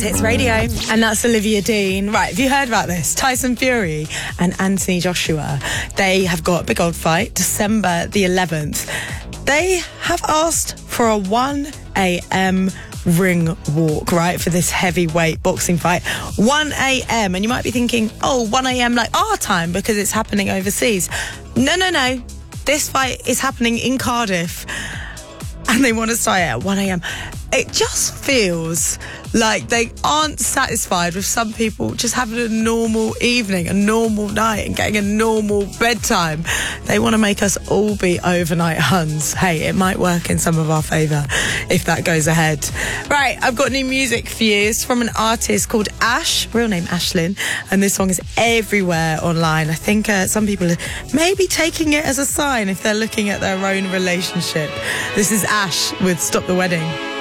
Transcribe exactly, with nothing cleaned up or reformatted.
Hits Radio, and that's Olivia Dean. Right, have you heard about this? Tyson Fury and Anthony Joshua, they have got a big old fight, December the eleventh. They have asked for a one a.m. ring walk, right, for this heavyweight boxing fight. one a.m. And you might be thinking, oh, one a.m. like our time because it's happening overseas. No, no, no. This fight is happening in Cardiff and they want to start at one a.m. It just feels like they aren't satisfied with some people just having a normal evening, a normal night and getting a normal bedtime. They want to make us all be overnight Huns. Hey, it might work in some of our favour if that goes ahead. Right, I've got new music for you. It's from an artist called Ash, real name Ashlyn, and this song is everywhere online. I think uh, some people are maybe taking it as a sign if they're looking at their own relationship. This is Ash with Stop the Wedding.